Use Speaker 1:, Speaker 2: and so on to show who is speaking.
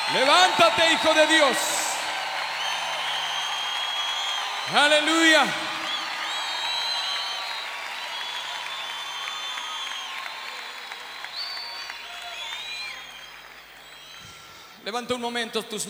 Speaker 1: Levántate, hijo de Dios. Aleluya. Levanta un momento tus